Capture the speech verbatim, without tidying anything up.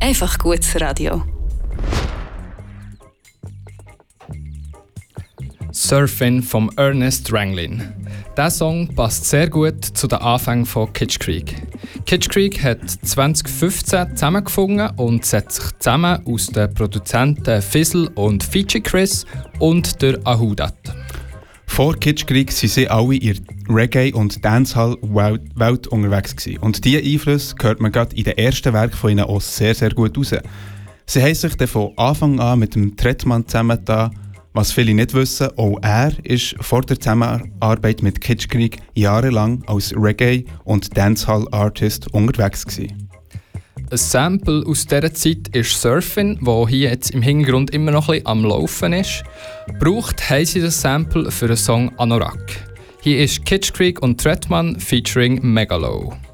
Einfach gutes Radio. Surfin' vom Ernest Ranglin. Dieser Song passt sehr gut zu den Anfängen von Kitsch Creek. Kitsch Creek hat zwanzig fünfzehn zusammengefunden und setzt sich zusammen aus den Produzenten Fizzle und Fiji Chris und der Ahudat. Vor Kitsch Creek waren sie alle in der Reggae- und Dancehall-Welt unterwegs gewesen. Und diese Einflüsse hört man gerade in den ersten Werken von ihnen auch sehr, sehr gut raus. Sie haben sich dann von Anfang an mit dem Trettmann zusammengetan. Was viele nicht wissen, auch er war vor der Zusammenarbeit mit Kitsch Creek jahrelang als Reggae- und Dancehall-Artist unterwegs gewesen. Ein Sample aus dieser Zeit ist Surfin', das hier jetzt im Hintergrund immer noch ein bisschen am Laufen ist. Gebraucht haben sie das Sample für den Song Anorak. Hier ist Kitsch Creek und Trettmann featuring Megalo.